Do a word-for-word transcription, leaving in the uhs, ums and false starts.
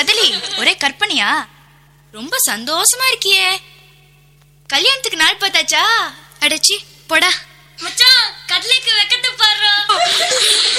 கதலி, ஒரே கற்பனையா? ரொம்ப சந்தோஷமா இருக்கியே. கல்யாணத்துக்கு நாள் பார்த்தாச்சா? அடச்சி போடா.